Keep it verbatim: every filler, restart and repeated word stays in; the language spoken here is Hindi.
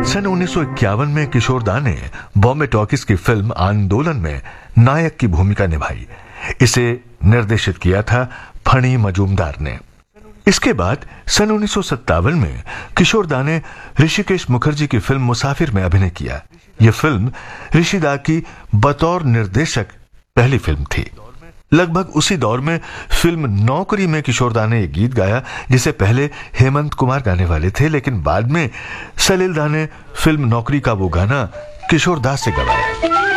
सन उन्नीस सौ इक्यावन में किशोर दा ने बॉम्बे टॉकीज की फिल्म आंदोलन में नायक की भूमिका निभाई। इसे निर्देशित किया था फणी मजूमदार ने। इसके बाद सन उन्नीस सौ सत्तावन में किशोर दा ने ऋषिकेश मुखर्जी की फिल्म मुसाफिर में अभिनय किया। यह फिल्म ऋषि दा की बतौर निर्देशक पहली फिल्म थी। लगभग उसी दौर में फिल्म नौकरी में किशोर दा ने एक गीत गाया जिसे पहले हेमंत कुमार गाने वाले थे, लेकिन बाद में सलील दा ने फिल्म नौकरी का वो गाना किशोर दा से गवाया।